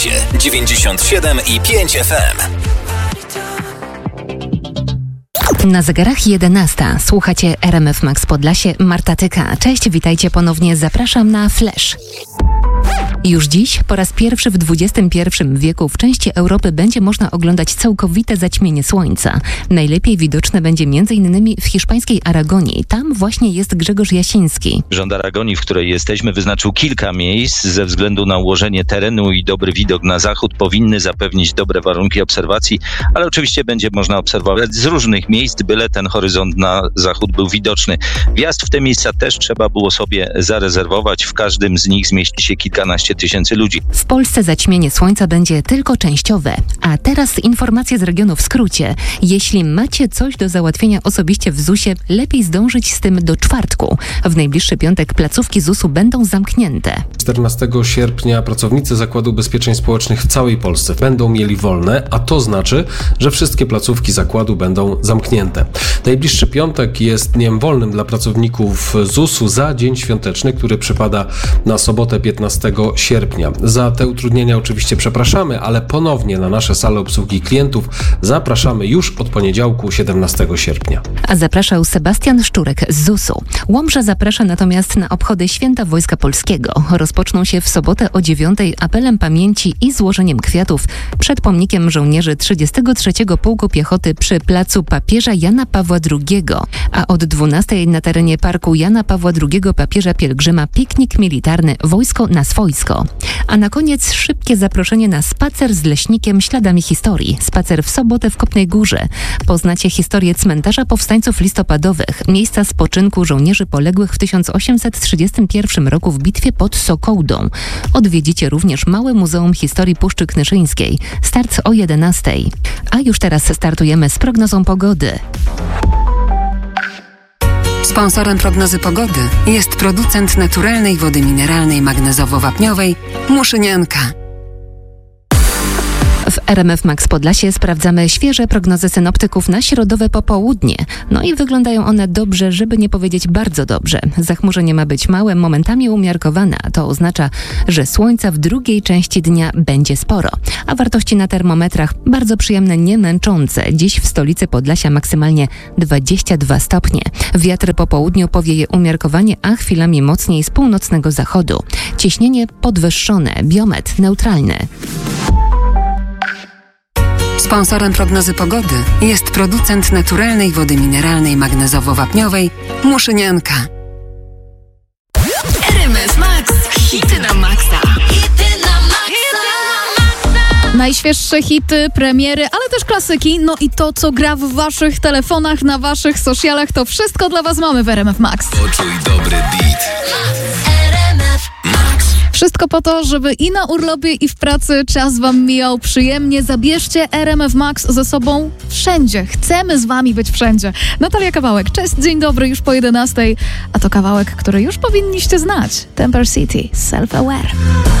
97,5 FM. Na zegarach 11. Słuchacie RMF Max Podlasie. Marta Tyka. Cześć, witajcie ponownie. Zapraszam na Flash. Już dziś, po raz pierwszy w XXI wieku w części Europy będzie można oglądać całkowite zaćmienie słońca. Najlepiej widoczne będzie m.in. w hiszpańskiej Aragonii. Tam właśnie jest Grzegorz Jasiński. Rząd Aragonii, w której jesteśmy, wyznaczył kilka miejsc ze względu na ułożenie terenu i dobry widok na zachód. Powinny zapewnić dobre warunki obserwacji, ale oczywiście będzie można obserwować z różnych miejsc, byle ten horyzont na zachód był widoczny. Wjazd w te miejsca też trzeba było sobie zarezerwować. W każdym z nich zmieści się kilkanaście tysięcy ludzi. W Polsce zaćmienie słońca będzie tylko częściowe. A teraz informacje z regionu w skrócie. Jeśli macie coś do załatwienia osobiście w ZUS-ie, lepiej zdążyć z tym do czwartku. W najbliższy piątek placówki ZUS-u będą zamknięte. 14 sierpnia pracownicy Zakładu Ubezpieczeń Społecznych w całej Polsce będą mieli wolne, a to znaczy, że wszystkie placówki zakładu będą zamknięte. Najbliższy piątek jest dniem wolnym dla pracowników ZUS-u za dzień świąteczny, który przypada na sobotę 15 sierpnia. Za te utrudnienia oczywiście przepraszamy, ale ponownie na nasze sale obsługi klientów zapraszamy już od poniedziałku 17 sierpnia. A zapraszał Sebastian Szczurek z ZUS-u. Łomża zaprasza natomiast na obchody Święta Wojska Polskiego. Rozpoczną się w sobotę o 9 apelem pamięci i złożeniem kwiatów przed pomnikiem żołnierzy 33. Pułku Piechoty przy placu Papieża Jana Pawła II. A od 12 na terenie Parku Jana Pawła II Papieża Pielgrzyma piknik militarny Wojsko na swojsko. A na koniec szybkie zaproszenie na spacer z leśnikiem śladami historii. Spacer w sobotę w Kopnej Górze. Poznacie historię cmentarza powstańców listopadowych, miejsca spoczynku żołnierzy poległych w 1831 roku w bitwie pod Sokołdą. Odwiedzicie również Małe Muzeum Historii Puszczy Knyszyńskiej. Start o 11. A już teraz startujemy z prognozą pogody. Sponsorem prognozy pogody jest producent naturalnej wody mineralnej magnezowo-wapniowej Muszynianka. W RMF Max Podlasie sprawdzamy świeże prognozy synoptyków na środowe popołudnie. No i wyglądają one dobrze, żeby nie powiedzieć bardzo dobrze. Zachmurzenie ma być małe, momentami umiarkowane. To oznacza, że słońca w drugiej części dnia będzie sporo. A wartości na termometrach bardzo przyjemne, nie męczące. Dziś w stolicy Podlasia maksymalnie 22 stopnie. Wiatr po południu powieje umiarkowanie, a chwilami mocniej z północnego zachodu. Ciśnienie podwyższone, biometr neutralny. Sponsorem prognozy pogody jest producent naturalnej wody mineralnej magnezowo-wapniowej Muszynianka. RMF Max. Hity na maksa. Najświeższe hity, premiery, ale też klasyki. No i to, co gra w waszych telefonach, na waszych socialach, to wszystko dla was mamy w RMF Max. Poczuj dobry beat. RMF Max. Wszystko po to, żeby i na urlopie, i w pracy czas wam mijał przyjemnie. Zabierzcie RMF Max ze sobą wszędzie. Chcemy z wami być wszędzie. Natalia Kawałek, cześć, dzień dobry, już po 11. A to kawałek, który już powinniście znać. Temper City, Self Aware.